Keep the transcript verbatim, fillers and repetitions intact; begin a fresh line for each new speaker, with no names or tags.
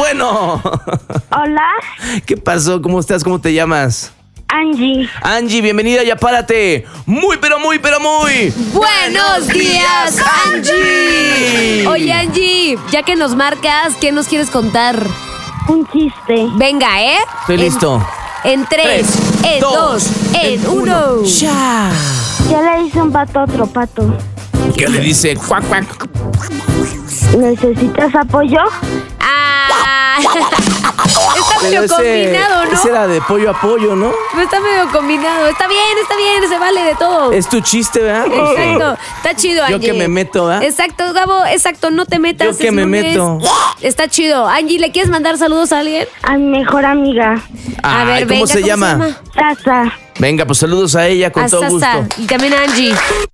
bueno.
Hola,
¿Qué pasó? ¿Cómo estás? ¿Cómo te llamas?
Angie.
Angie, bienvenida, ya párate. Muy, pero muy, pero muy.
¡Buenos días, Angie! Oye, Angie, ya que nos marcas, ¿qué nos quieres contar?
Un chiste.
Venga, ¿eh?
Estoy
En-
listo.
En tres,
Tres,
en
dos,
dos, en uno.
¡Ya!
¿Qué le dice un pato a otro pato?
¿Qué le dice? Cuac, cuac.
¿Necesitas apoyo?
Ah, está
Pero
medio
ese,
combinado, ¿no?
ese era de pollo a pollo, ¿no?
Está medio combinado. Está bien, está bien, se vale de todo.
Es tu chiste, ¿verdad?
Exacto, está chido,
Yo
Angie.
que me meto, ¿verdad?
Exacto, Gabo, exacto, no te metas.
Yo que
es
me
lunes.
meto.
Está chido. Angie, ¿le quieres mandar saludos a alguien?
A mi mejor amiga,
A
Ay,
ver,
¿cómo
venga,
se llama?
Sasa.
Venga, pues saludos a ella con
A
todo
Sasa
gusto.
y también a Angie.